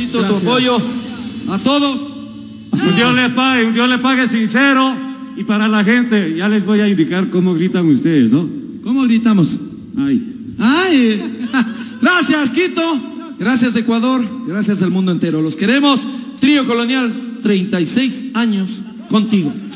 Quito, tu apoyo a todos. Un Dios le pague sincero. Y para la gente, ya les voy a indicar cómo gritan ustedes, ¿no? ¿Cómo gritamos? Ay. ¡Ay! Gracias, Quito. Gracias, Ecuador. Gracias al mundo entero. Los queremos. Trío Colonial, 36 años contigo.